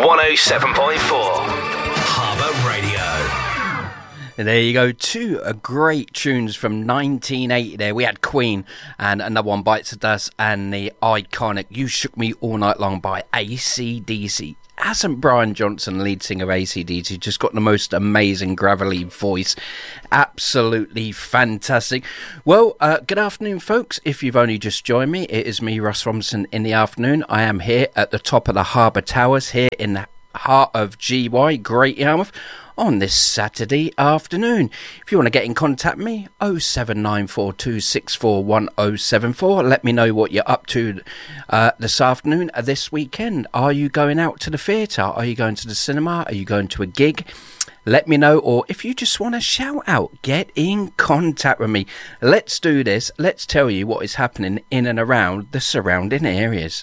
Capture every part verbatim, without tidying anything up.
one oh seven point four Harbour Radio. And there you go, two uh, great tunes from nineteen eighty there. We had Queen and another one, Bites the Dust, and the iconic You Shook Me All Night Long by A C D C. Hasn't Brian Johnson, lead singer of A C D C, just got the most amazing gravelly voice? Absolutely fantastic. Well, uh, good afternoon, folks. If you've only just joined me, it is me, Russ Robinson, in the afternoon. I am here at the top of the Harbour Towers, here in the heart of G Y, Great Yarmouth, on this Saturday afternoon. If you want to get in contact with me, oh seven nine four two six four one oh seven four. Let me know what you're up to uh, this afternoon, uh, this weekend. Are you going out to the theatre? Are you going to the cinema? Are you going to a gig? Let me know. Or if you just want to shout out, get in contact with me. Let's do this. Let's tell you what is happening in and around the surrounding areas.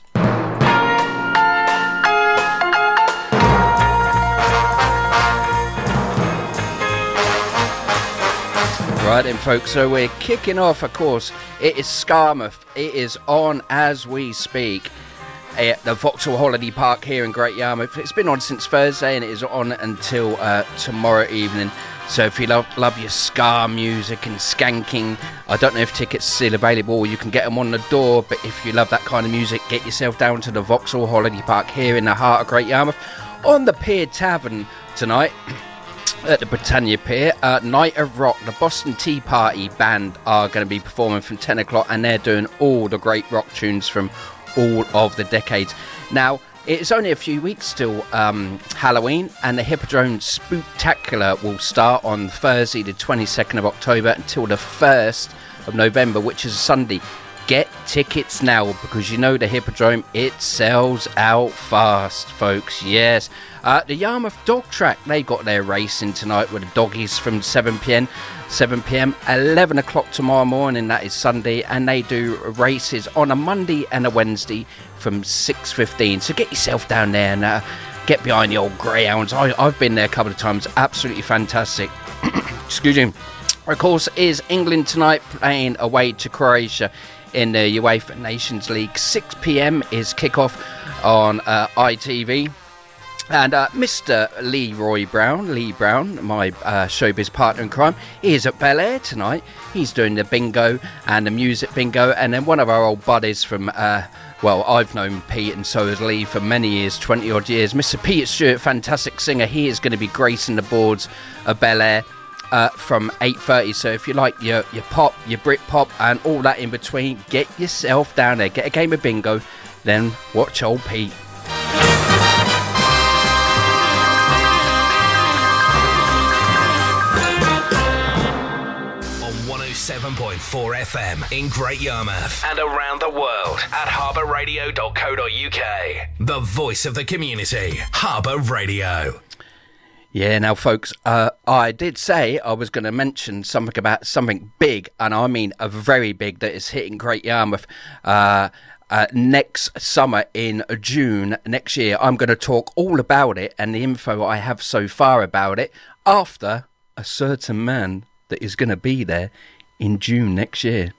Right then, folks, so we're kicking off, of course. It is Skarmouth. It is on as we speak at the Vauxhall Holiday Park here in Great Yarmouth. It's been on since Thursday and it is on until uh, tomorrow evening. So if you love, love your ska music and skanking, I don't know if tickets are still available or you can get them on the door, but if you love that kind of music, get yourself down to the Vauxhall Holiday Park here in the heart of Great Yarmouth on the Pier Tavern tonight. At the Britannia Pier, uh, Night of Rock, the Boston Tea Party band are going to be performing from ten o'clock, and they're doing all the great rock tunes from all of the decades. Now, it's only a few weeks till um, Halloween, and the Hippodrome Spooktacular will start on Thursday the twenty-second of October until the first of November, which is a Sunday. Get tickets now, because you know the Hippodrome, it sells out fast, folks. Yes. Uh, the Yarmouth Dog Track, they got their racing tonight with the doggies from seven p.m. seven p.m. eleven o'clock tomorrow morning, that is Sunday, and they do races on a Monday and a Wednesday from six fifteen. So get yourself down there and uh, get behind the old greyhounds. I, I've been there a couple of times. Absolutely fantastic. Excuse me. Of course, is England tonight playing away to Croatia in the UEFA Nations League. six p.m. is kickoff on uh, I T V. And uh, Mister Leroy Brown, Lee Brown, my uh, showbiz partner in crime, he is at Bel Air tonight. He's doing the bingo and the music bingo. And then one of our old buddies from, uh, well, I've known Pete and so has Lee for many years, twenty odd years. Mister Peter Stewart, fantastic singer. He is going to be gracing the boards of Bel Air uh, from eight thirty. So if you like your, your pop, your Brit pop and all that in between, get yourself down there. Get a game of bingo, then watch old Pete. seven point four F M in Great Yarmouth and around the world at harbour radio dot co dot uk. The voice of the community, Harbour Radio. Yeah, now, folks, uh, I did say I was going to mention something about something big, and I mean a very big, that is hitting Great Yarmouth uh, uh, next summer in June next year. I'm going to talk all about it and the info I have so far about it after a certain man that is going to be there in June next year.